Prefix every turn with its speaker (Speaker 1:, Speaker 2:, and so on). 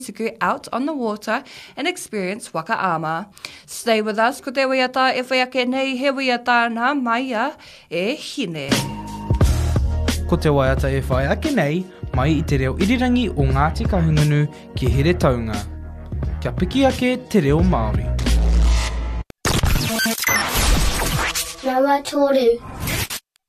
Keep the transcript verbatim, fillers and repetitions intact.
Speaker 1: to go out on the water and experience wakaama. Stay with us, ko te waiata e whaiake nei he waiata nā maia e hine.
Speaker 2: Ko te waiata e whaiake nei, mai i te reo irirangi o Ngāti Kahungunu ki Here Taunga. Kia piki ake te reo Māori.
Speaker 3: Rawa Toru.